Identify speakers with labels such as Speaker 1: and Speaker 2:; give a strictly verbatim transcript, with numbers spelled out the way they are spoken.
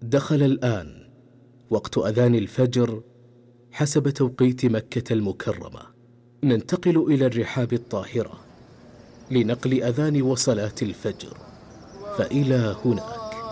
Speaker 1: دخل الآن وقت أذان الفجر حسب توقيت مكة المكرمة. ننتقل إلى الرحاب الطاهرة لنقل أذان وصلاة الفجر، فإلى هناك.